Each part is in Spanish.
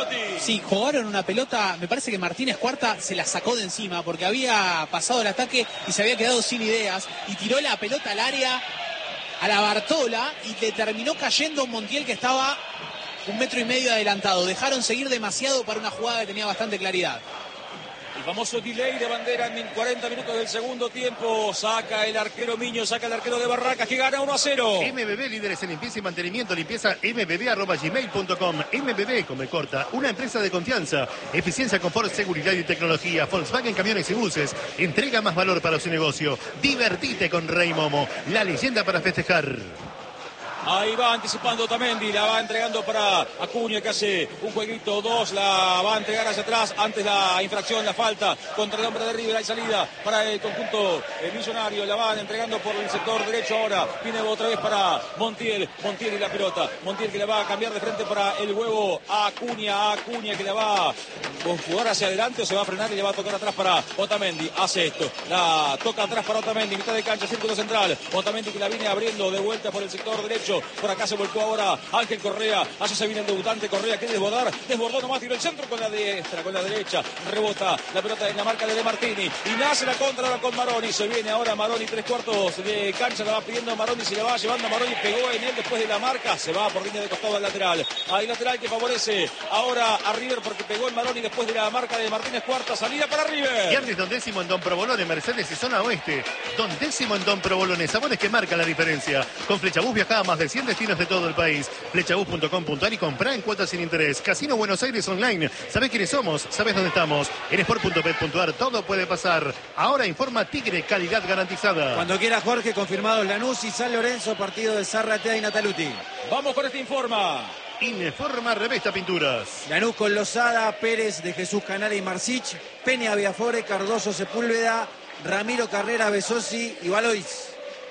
Menotti. Sí, jugaron una pelota, me parece que Martínez Cuarta se la sacó de encima porque había pasado el ataque y se había quedado sin ideas y tiró la pelota al área, a la Bartola, y le terminó cayendo un Montiel que estaba 1,5 metros adelantado. Dejaron seguir demasiado para una jugada que tenía bastante claridad. El famoso delay de bandera en 40 minutos del segundo tiempo. Saca el arquero Miño, saca el arquero de Barracas que gana 1-0. MBB, líderes en limpieza y mantenimiento. Limpieza mbb@gmail.com. MBB, come corta, una empresa de confianza. Eficiencia, confort, seguridad y tecnología. Volkswagen Camiones y Buses. Entrega más valor para su negocio. Divertite con Rey Momo, la leyenda para festejar. Ahí va anticipando Otamendi, la va entregando para Acuña que hace un jueguito, 2, la va a entregar hacia atrás, antes la infracción, la falta contra el hombre de River, hay salida para el conjunto millonario, la van entregando por el sector derecho ahora, viene otra vez para Montiel y la pelota, Montiel que la va a cambiar de frente para el huevo a Acuña que la va a jugar hacia adelante o se va a frenar y le va a tocar atrás para Otamendi, hace esto, la toca atrás para Otamendi, mitad de cancha, círculo central, Otamendi que la viene abriendo de vuelta por el sector derecho. Por acá se volcó ahora Ángel Correa. Allá se viene el debutante Correa. Quiere desbordar. Desbordó nomás. Tiró el centro con la diestra, con la derecha. Rebota la pelota en la marca de Martini. Y nace la contra ahora con Maroni. Se viene ahora Maroni. 3/4 de cancha. La va pidiendo Maroni. Se la va llevando Maroni. Pegó en él después de la marca. Se va por línea de costado al lateral. Hay lateral que favorece ahora a River porque pegó en Maroni después de la marca de Martínez Cuarta. Salida para River. Viernes Don Décimo en Don Provolone, Mercedes y Zona Oeste. Don Décimo en Don Provolone. Sabores que marcan la diferencia. Con Flechabús viaja a más de 100 destinos de todo el país. Flechabús.com.ar y comprá en cuotas sin interés. Casino Buenos Aires Online. ¿Sabés quiénes somos? ¿Sabés dónde estamos? En sport.bet.ar todo puede pasar. Ahora informa Tigre, calidad garantizada. Cuando quiera Jorge, confirmado Lanús y San Lorenzo, partido de Zarratea y Nataluti. Vamos con este informa. Informa Revesta Pinturas. Lanús con Lozada, Pérez de Jesús Canal y Marcich, Peña Viafore, Cardoso Sepúlveda, Ramiro Carrera Besosi y Valois.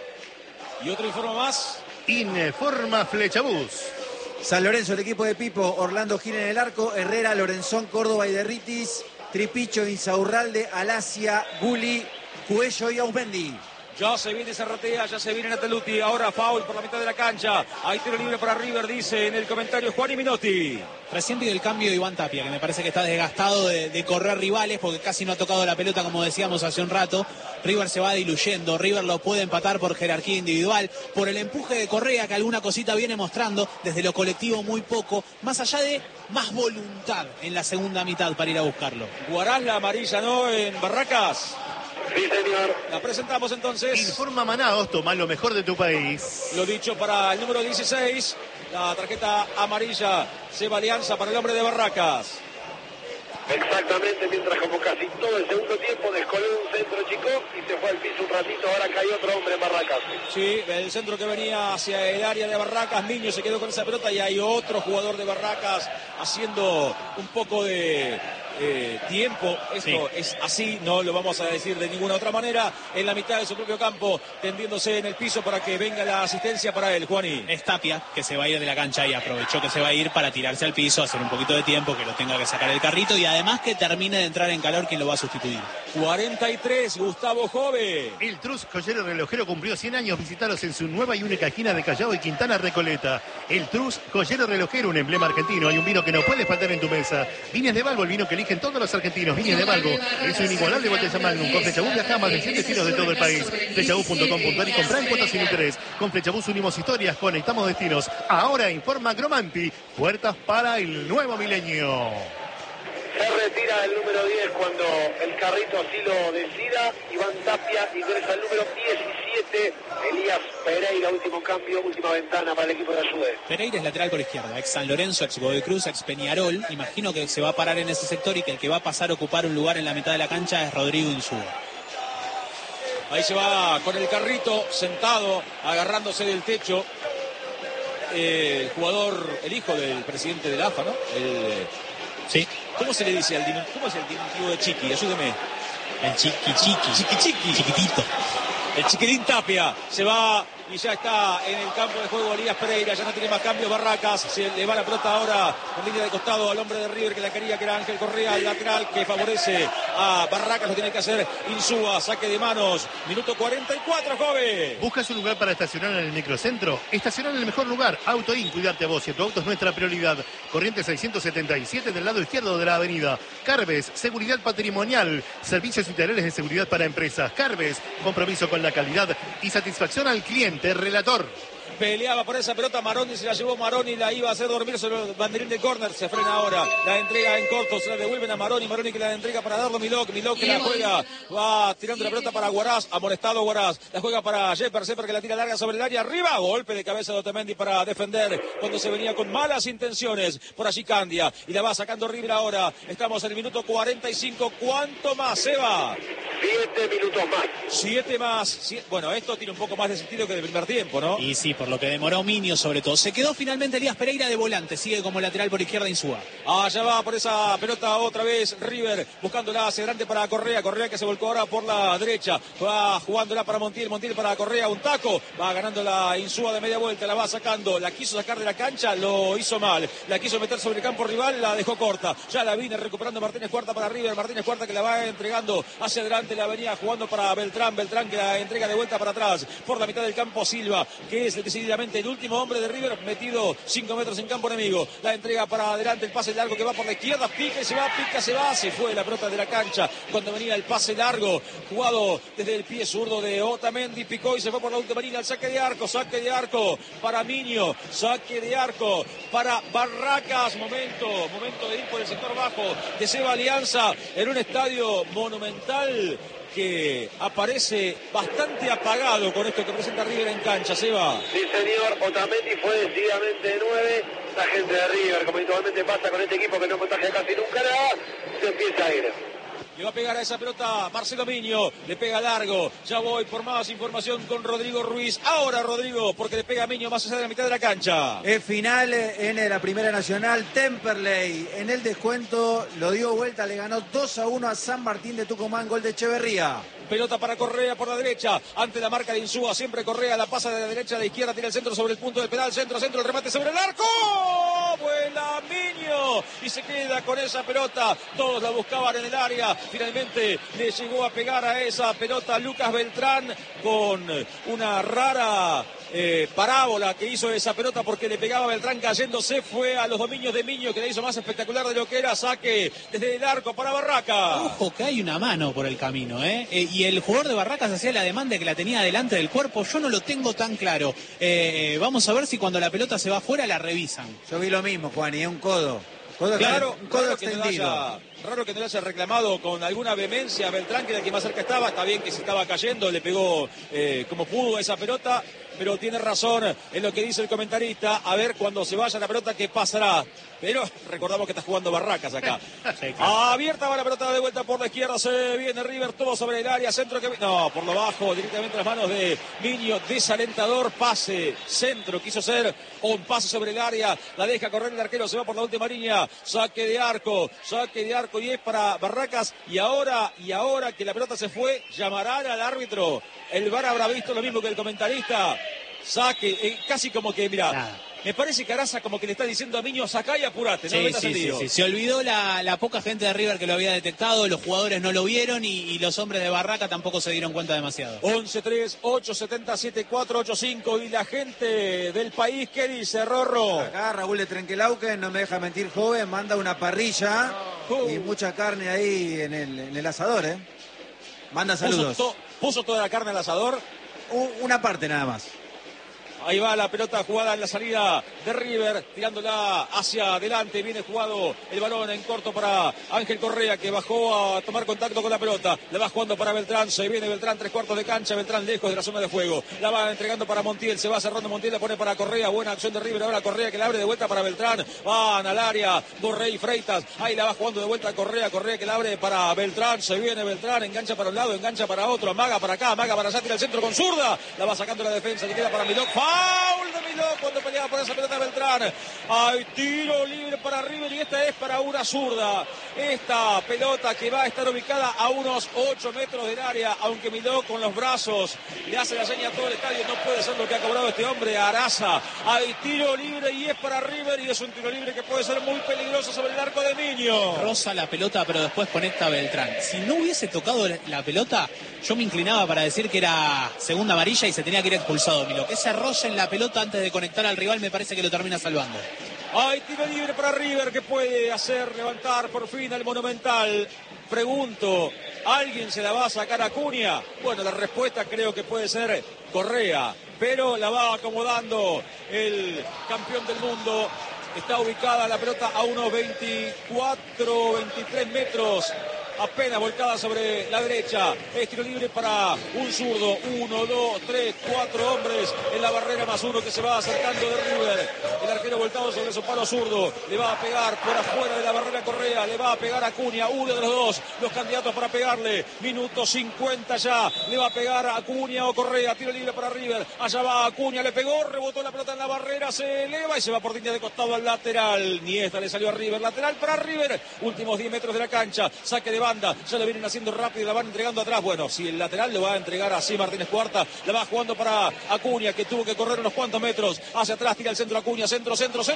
Y otro informe más. Informa Flechabús. San Lorenzo, el equipo de Pipo, Orlando Gil en el arco, Herrera, Lorenzón, Córdoba y Derritis, Tripicho, Insaurralde, Alasia, Guli, Cuello y Ausmendi. Ya se viene Zarratea, ya se viene Nataluti, ahora foul por la mitad de la cancha. Hay tiro libre para River, dice en el comentario Juan y Menotti. Recién pido el cambio de Iván Tapia, que me parece que está desgastado de correr rivales porque casi no ha tocado la pelota como decíamos hace un rato. River se va diluyendo, River lo puede empatar por jerarquía individual, por el empuje de Correa que alguna cosita viene mostrando, desde lo colectivo muy poco, más allá de más voluntad en la segunda mitad para ir a buscarlo. Jugarás la amarilla, ¿no? En Barracas. Sí, señor. La presentamos entonces. Informa Manaos, toma lo mejor de tu país. Lo dicho para el número 16, la tarjeta amarilla, Seba Alianza para el hombre de Barracas. Exactamente, mientras como casi todo el segundo tiempo descoló un centro chico y se fue al piso un ratito, ahora cayó otro hombre en Barracas. Sí, el centro que venía hacia el área de Barracas, Niño se quedó con esa pelota y hay otro jugador de Barracas haciendo un poco de tiempo. Esto Sí. es así, no lo vamos a decir de ninguna otra manera. En la mitad de su propio campo, tendiéndose en el piso para que venga la asistencia para él, Juaní. Es Tapia, que se va a ir de la cancha y aprovechó que se va a ir para tirarse al piso, hacer un poquito de tiempo, que lo tenga que sacar el carrito y además que termine de entrar en calor quien lo va a sustituir. 43, Gustavo Jove. El Trus Joyero Relojero cumplió 100 años. Visitaros en su nueva y única esquina de Callao y Quintana Recoleta. El Trus Joyero Relojero, un emblema argentino. Hay un vino que no puede faltar en tu mesa. Viñas de Balbo, el vino que eligen todos los argentinos. Viñas de Balbo es un inigualable botella Magnum. Con Flechabús viaja a más de 100 destinos de todo el país. Flechabús.com.ar y comprá en cuotas sin interés. Con Flechabús unimos historias, conectamos destinos. Ahora informa Gromanti. Puertas para el nuevo milenio. Se retira el número 10 cuando el carrito así lo decida. Iván Tapia ingresa el número 17. Elías Pereira, último cambio, última ventana para el equipo de Ayude. Pereira es lateral por izquierda, ex San Lorenzo, ex Godoy Cruz, ex Peñarol. Imagino que se va a parar en ese sector y que el que va a pasar a ocupar un lugar en la mitad de la cancha es Rodrigo Insúa. Ahí se va con el carrito, sentado, agarrándose del techo. El jugador, el hijo del presidente de la AFA, ¿no? Sí. ¿Cómo se le dice al diminutivo? ¿Cómo es el diminutivo de Chiqui? Ayúdeme. El chiqui. Chiquitito. Chiquitito. El Chiquitín Tapia se va y ya está en el campo de juego Elías Pereira, ya no tiene más cambios Barracas, se le va la pelota ahora en línea de costado al hombre de River que la quería, que era Ángel Correa, el lateral que favorece a Barracas, lo tiene que hacer Insúa, saque de manos, minuto 44, joven. ¿Buscas un lugar para estacionar en el microcentro? Estacionar en el mejor lugar, Autoin, cuidarte a vos y a tu auto es nuestra prioridad. Corriente 677 del lado izquierdo de la avenida. Carves, seguridad patrimonial, servicios integrales de seguridad para empresas. Carves, compromiso con la calidad y satisfacción al cliente. Relator. Peleaba por esa pelota Maroni, se la llevó Maroni, la iba a hacer dormir sobre el banderín de córner, se frena ahora, la entrega en corto, se la devuelven a Maroni, Maroni que la entrega para darlo Milok que la juega, va tirando la pelota para Guaraz, amonestado Guaraz, la juega para Jepper que la tira larga sobre el área, arriba, golpe de cabeza de Otamendi para defender, cuando se venía con malas intenciones, por allí Candia, y la va sacando River ahora, estamos en el minuto 45, ¿cuánto más, Seba? 7 minutos más. 7 más, bueno, esto tiene un poco más de sentido que el primer tiempo, ¿no? Y sí, por lo que demoró Minio sobre todo. Se quedó finalmente Elías Pereira de volante, sigue como lateral por izquierda Insúa. Allá va por esa pelota otra vez River, buscándola hacia adelante para Correa, Correa que se volcó ahora por la derecha, va jugándola para Montiel, Montiel para Correa, un taco, va ganando la Insúa de media vuelta, la va sacando, la quiso sacar de la cancha, lo hizo mal, la quiso meter sobre el campo rival, la dejó corta, ya la viene recuperando Martínez Cuarta para River, Martínez Cuarta que la va entregando hacia adelante, la venía jugando para Beltrán, Beltrán que la entrega de vuelta para atrás, por la mitad del campo Silva, que es decididamente el último hombre de River, metido 5 metros en campo enemigo, la entrega para adelante, el pase largo que va por la izquierda, pica se va, se fue la pelota de la cancha, cuando venía el pase largo, jugado desde el pie zurdo de Otamendi, picó y se fue por la última línea, el saque de arco para Minio, saque de arco para Barracas, momento de ir por el sector bajo de Seba Alianza, en un estadio monumental, que aparece bastante apagado con esto que presenta River en cancha, Seba. Sí, señor, Otamendi fue decididamente 9. La gente de River, como habitualmente pasa con este equipo que no contagia casi nunca nada, se empieza a ir. Le va a pegar a esa pelota Marcelo Miño, le pega largo, ya voy por más información con Rodrigo Ruiz, ahora Rodrigo, porque le pega a Miño más allá de la mitad de la cancha. Es final en la Primera Nacional, Temperley en el descuento, lo dio vuelta, le ganó 2-1 a San Martín de Tucumán, gol de Echeverría. Pelota para Correa por la derecha, ante la marca de Insúa, siempre Correa, la pasa de la derecha a la izquierda, tira el centro sobre el punto del penal, centro, el remate sobre el arco, vuela Miño, y se queda con esa pelota, todos la buscaban en el área, finalmente le llegó a pegar a esa pelota Lucas Beltrán, con una rara parábola que hizo esa pelota, porque le pegaba a Beltrán cayéndose, fue a los dominios de Miño, que la hizo más espectacular de lo que era, saque desde el arco para Barracas. Ojo que hay una mano por el camino, y el jugador de Barracas hacía la demanda que la tenía delante del cuerpo, yo no lo tengo tan claro. Vamos a ver si cuando la pelota se va afuera la revisan. Yo vi lo mismo, Juan, y es un codo. Claro, un codo extendido. Raro que no le haya reclamado con alguna vehemencia a Beltrán, que era el que más cerca estaba. Está bien que se estaba cayendo, le pegó como pudo esa pelota, pero tiene razón en lo que dice el comentarista. A ver cuando se vaya la pelota qué pasará. Pero recordamos que está jugando Barracas acá. Sí, claro. Abierta va la pelota de vuelta por la izquierda, se viene River, todo sobre el área, centro que... No, por lo bajo, directamente en las manos de Miño, desalentador, pase, centro, quiso ser un pase sobre el área, la deja correr el arquero, se va por la última línea, saque de arco, y es para Barracas, y ahora que la pelota se fue, llamarán al árbitro, el VAR habrá visto lo mismo que el comentarista, saque, casi como que, mira... Nada. Me parece que Araza como que le está diciendo a Miño, sacá y apurate, sí. Se olvidó la poca gente de River que lo había detectado, los jugadores no lo vieron y los hombres de Barraca tampoco se dieron cuenta demasiado. 11-3-877-485 y la gente del país, ¿qué dice, Rorro? Acá Raúl de Trenquelauquen, no me deja mentir, joven, manda una parrilla y mucha carne ahí en el asador, Manda saludos. ¿Puso toda la carne al asador? Una parte nada más. Ahí va la pelota jugada en la salida de River, tirándola hacia adelante. Viene jugado el balón en corto para Ángel Correa, que bajó a tomar contacto con la pelota. La va jugando para Beltrán. Se viene Beltrán, 3/4 de cancha. Beltrán lejos de la zona de juego. La va entregando para Montiel. Se va cerrando Montiel, la pone para Correa. Buena acción de River. Ahora Correa que la abre de vuelta para Beltrán. Van al área Borré y Freitas. Ahí la va jugando de vuelta Correa. Correa que la abre para Beltrán. Se viene Beltrán. Engancha para un lado, engancha para otro. Amaga para acá, amaga para allá. Tira el centro con zurda. La va sacando la defensa. Le queda para Milok. Foul de Miló cuando peleaba por esa pelota Beltrán. Hay tiro libre para River y esta es para una zurda. Esta pelota que va a estar ubicada a unos 8 metros del área, aunque Miló con los brazos le hace la seña a todo el estadio. No puede ser lo que ha cobrado este hombre, Araza. Hay tiro libre y es para River y es un tiro libre que puede ser muy peligroso sobre el arco de Miño. Roza la pelota, pero después conecta a Beltrán. Si no hubiese tocado la pelota, yo me inclinaba para decir que era segunda amarilla y se tenía que ir expulsado Miló. Que ese roce en la pelota antes de conectar al rival me parece que lo termina salvando. Hay tiro libre para River que puede hacer levantar por fin al Monumental. Pregunto, ¿alguien se la va a sacar a Acuña? Bueno, la respuesta creo que puede ser Correa, pero la va acomodando el campeón del mundo. Está ubicada la pelota a unos 24, 23 metros. Apenas volcada sobre la derecha. Es tiro libre para un zurdo. 1, 2, 3, 4 hombres en la barrera más uno que se va acercando de River. El arquero volcado sobre su palo zurdo. Le va a pegar por afuera de la barrera Correa. Le va a pegar a Acuña. Uno de los dos. Los candidatos para pegarle. Minuto 50 ya. Le va a pegar a Acuña o Correa. Tiro libre para River. Allá va Acuña. Le pegó. Rebotó la pelota en la barrera. Se eleva y se va por línea de costado al lateral. Niesta le salió a River. Lateral para River. Últimos 10 metros de la cancha. Saque de banda. Ya lo vienen haciendo rápido y la van entregando atrás. Bueno, si el lateral lo va a entregar así Martínez Cuarta, la va jugando para Acuña, que tuvo que correr unos cuantos metros hacia atrás, tira el centro Acuña, centro.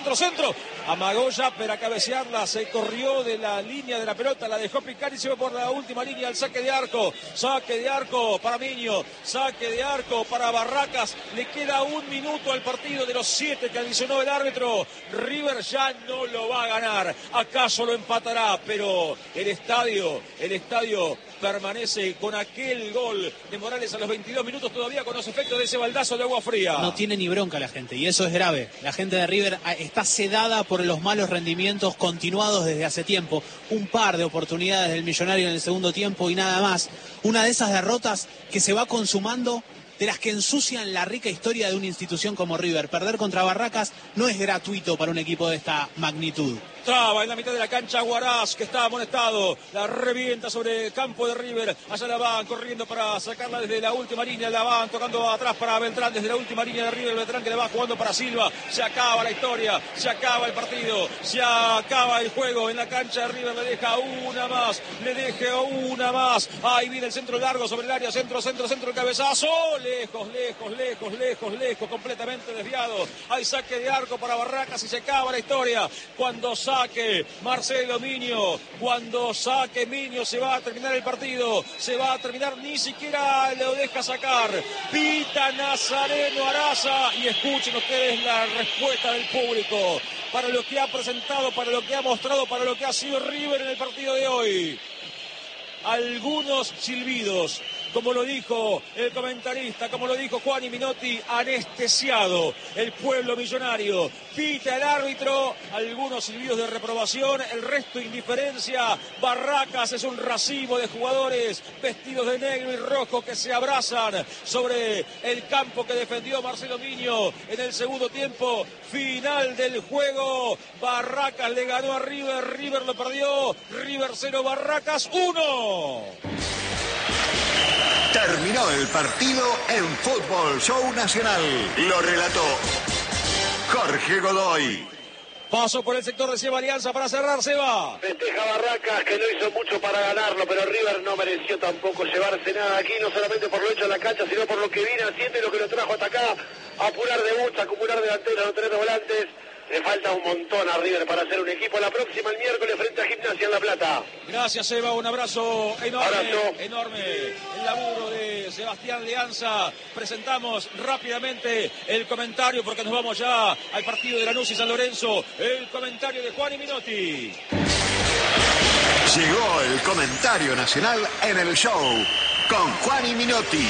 Amagó ya para cabecearla, se corrió de la línea de la pelota, la dejó picar y se va por la última línea al saque de arco. Saque de arco para Miño, saque de arco para Barracas. Le queda un minuto al partido de los 7 que adicionó el árbitro. River ya no lo va a ganar, acaso lo empatará, pero el estadio permanece con aquel gol de Morales a los 22 minutos todavía con los efectos de ese baldazo de agua fría. No tiene ni bronca la gente y eso es grave. La gente de River está sedada por los malos rendimientos continuados desde hace tiempo. Un par de oportunidades del Millonario en el segundo tiempo y nada más. Una de esas derrotas que se va consumando, de las que ensucian la rica historia de una institución como River. Perder contra Barracas no es gratuito para un equipo de esta magnitud. Traba en la mitad de la cancha Huaraz, que está amonestado, la revienta sobre el campo de River, allá la van corriendo para sacarla desde la última línea, la van tocando atrás para Beltrán, desde la última línea de River, Beltrán que le va jugando para Silva, se acaba la historia, se acaba el partido, se acaba el juego en la cancha de River, le deja una más, ahí viene el centro largo sobre el área, centro, el cabezazo, lejos, completamente desviado, hay saque de arco para Barracas y se acaba la historia, cuando saque Marcelo Miño, cuando saque Miño se va a terminar el partido, se va a terminar, ni siquiera lo deja sacar, pita Nazareno Araza y escuchen ustedes la respuesta del público para lo que ha presentado, para lo que ha mostrado, para lo que ha sido River en el partido de hoy. Algunos silbidos, como lo dijo el comentarista, como lo dijo Juan y Minotti, anestesiado el pueblo millonario. Pita el árbitro, algunos silbidos de reprobación, el resto indiferencia. Barracas es un racimo de jugadores vestidos de negro y rojo que se abrazan sobre el campo que defendió Marcelo Miño en el segundo tiempo. Final del juego, Barracas le ganó a River, River lo perdió, River 0, Barracas 1. Terminó el partido en Fútbol Show Nacional. Lo relató Jorge Godoy. Paso por el sector de Seba Alianza para cerrar, Seba. Festeja Barracas, que no hizo mucho para ganarlo, pero River no mereció tampoco llevarse nada aquí, no solamente por lo hecho en la cancha, sino por lo que viene haciendo y lo que lo trajo hasta acá. Apurar debuts, acumular delanteros, no tener volantes. Le falta un montón a River para hacer un equipo. La próxima, el miércoles, frente a Gimnasia en La Plata. Gracias, Seba. Un abrazo enorme. El laburo de Sebastián Leanza. Presentamos rápidamente el comentario, porque nos vamos ya al partido de Lanús y San Lorenzo. El comentario de Juan y Minotti. Llegó el comentario nacional en el show con Juan y Minotti.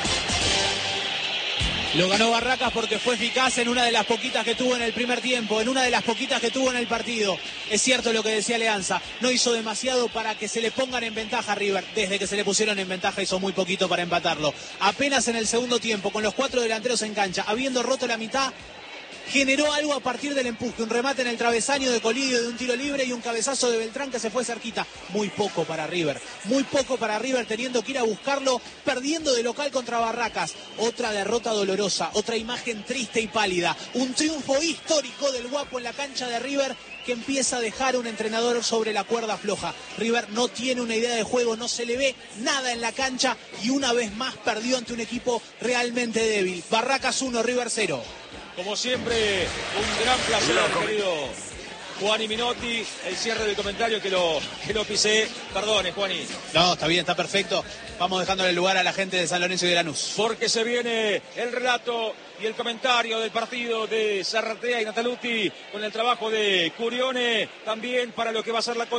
Lo ganó Barracas porque fue eficaz en una de las poquitas que tuvo en el primer tiempo, en una de las poquitas que tuvo en el partido. Es cierto lo que decía Leanza, no hizo demasiado para que se le pongan en ventaja a River. Desde que se le pusieron en ventaja hizo muy poquito para empatarlo. Apenas en el segundo tiempo, con los 4 delanteros en cancha, habiendo roto la mitad, generó algo a partir del empuje, un remate en el travesaño de Colidio de un tiro libre y un cabezazo de Beltrán que se fue cerquita. Muy poco para River, teniendo que ir a buscarlo, perdiendo de local contra Barracas. Otra derrota dolorosa, otra imagen triste y pálida, un triunfo histórico del Guapo en la cancha de River, que empieza a dejar un entrenador sobre la cuerda floja. River no tiene una idea de juego, no se le ve nada en la cancha y una vez más perdió ante un equipo realmente débil. Barracas 1, River 0. Como siempre, un gran placer, querido Juani Minotti. El cierre del comentario que lo pisé. Perdone, Juani. No, está bien, está perfecto. Vamos dejándole el lugar a la gente de San Lorenzo y de Lanús. Porque se viene el relato y el comentario del partido de Zarratea y Nataluti con el trabajo de Curione, también para lo que va a ser la